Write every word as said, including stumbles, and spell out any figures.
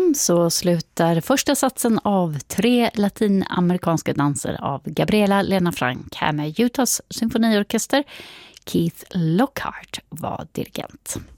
Stockholm så slutar första satsen av tre latinamerikanska danser av Gabriela Lena Frank här med Utahs symfoniorkester. Keith Lockhart var dirigent.